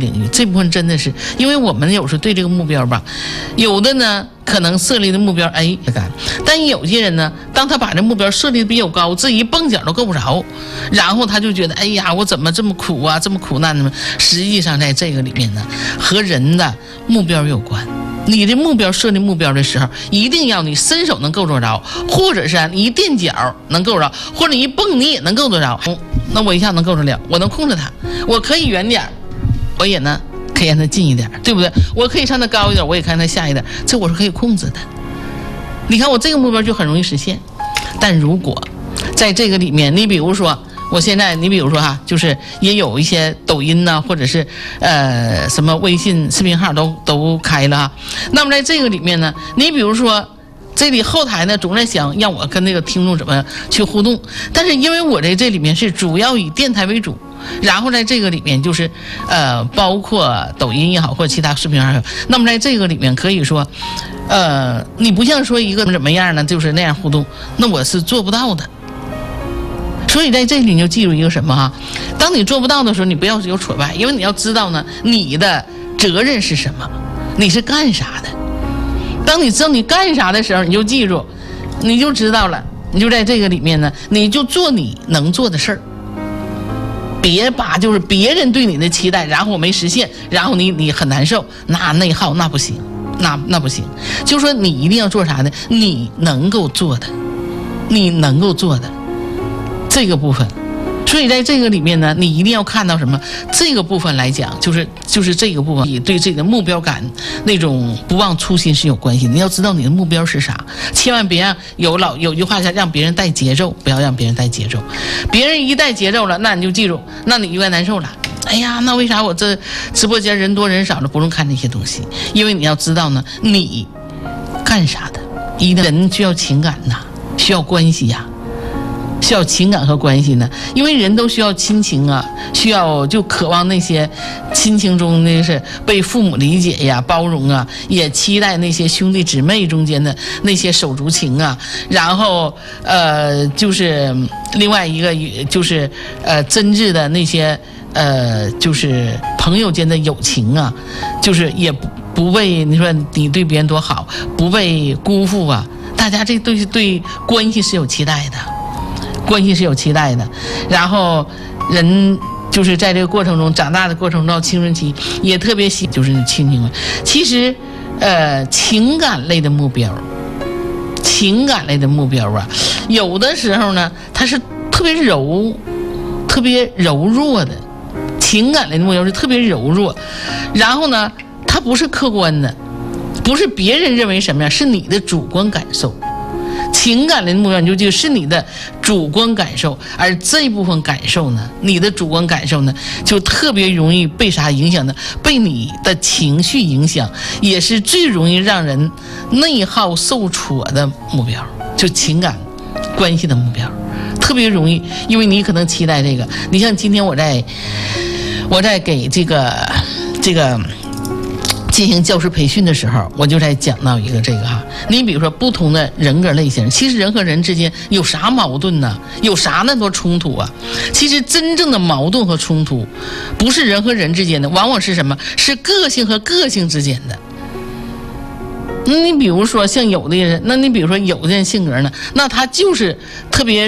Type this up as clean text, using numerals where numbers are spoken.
领域，这部分真的是，因为我们有时候对这个目标吧，有的呢可能设立的目标但有些人呢，当他把这目标设立的比较高，自己一蹦脚都够不着，然后他就觉得哎呀，我怎么这么苦啊，这么苦难呢？实际上在这个里面呢，和人的目标有关。你的目标设立目标的时候，一定要你伸手能够着，或者是你一垫脚能够着，或者你一蹦你也能够得着。那我一下能够得了，我能控制它，我可以远点，我也呢可以让它近一点，对不对？我可以上它高一点，我也看它下一点，这我是可以控制的。你看我这个目标就很容易实现。但如果在这个里面，你比如说我现在，你比如说就是也有一些抖音呐，或者是什么微信视频号都开了那么在这个里面呢，你比如说这里后台呢总在想让我跟那个听众怎么去互动，但是因为我在这里面是主要以电台为主，然后在这个里面就是包括抖音也好或者其他视频号也好，那么在这个里面可以说你不像说一个怎么样呢，就是那样互动，那我是做不到的。所以在这里你就记住一个什么当你做不到的时候，你不要有挫败，因为你要知道呢，你的责任是什么，你是干啥的。当你知道你干啥的时候，你就记住，你就知道了，你就在这个里面呢，你就做你能做的事儿，别把就是别人对你的期待，然后我没实现，然后你很难受，那内耗那不行，那不行。就说你一定要做啥呢？你能够做的，你能够做的这个部分。所以在这个里面呢，你一定要看到什么？这个部分来讲，就是这个部分，也对自己的目标感那种不忘初心是有关系的。你要知道你的目标是啥，千万别让有句话叫让别人带节奏，不要让别人带节奏。别人一带节奏了，那你就记住，那你就该难受了。哎呀，那为啥我这直播间人多人少了不用看这些东西？因为你要知道呢，你干啥的？一个人需要情感呐，需要关系呀。需要情感和关系呢，因为人都需要亲情啊，需要就渴望那些亲情中那是被父母理解呀、包容啊，也期待那些兄弟姊妹中间的那些手足情啊，然后就是另外一个就是真挚的那些就是朋友间的友情啊，就是也不被你说你对别人多好，不被辜负啊，大家这都是对关系是有期待的。关系是有期待的，然后人就是在这个过程中长大的过程中到青春期也特别就是亲情。其实情感类的目标啊，有的时候呢它是特别柔弱的，情感类的目标是特别柔弱，然后呢它不是客观的，不是别人认为什么样，是你的主观感受。情感类的目标你就是你的主观感受，而这部分感受呢，你的主观感受呢，就特别容易被啥影响呢？被你的情绪影响，也是最容易让人内耗受挫的目标，就情感关系的目标，特别容易，因为你可能期待这个。你像今天我在给这个进行教师培训的时候，我就在讲到一个这个你比如说不同的人格类型，其实人和人之间有啥矛盾呢？有啥那多冲突啊？其实真正的矛盾和冲突不是人和人之间的，往往是什么？是个性和个性之间的。你比如说像有的人，那你比如说有的人性格呢，那他就是特别